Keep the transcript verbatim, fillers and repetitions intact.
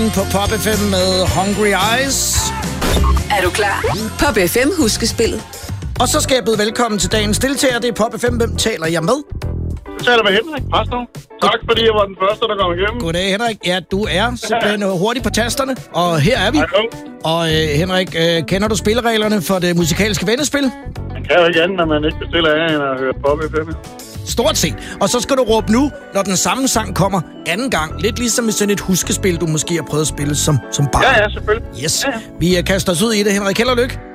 Morgen på Pop F M med Hungry Eyes. Er du klar? Pop F M huskespillet. Og så skal jeg byde velkommen til dagens deltager. Det er Pop F M. Hvem taler jeg med? Jeg taler med Henrik Præstov. Tak, fordi jeg var den første, der kom igennem. Goddag, Henrik. Ja, du er simpelthen hurtig på tasterne. Og her er vi. Hej, og øh, Henrik, øh, kender du spillereglerne for det musikalske vendespil? Man kan jo ikke andet, når man ikke bestiller af, end at høre Pop F M. Stort set. Og så skal du råbe nu, når den samme sang kommer anden gang. Lidt ligesom i sådan et huskespil, du måske har prøvet at spille som, som barn. Ja, ja, selvfølgelig. Yes. Ja, ja. Vi uh, kaster os ud i det, Henrik. Held og lykke.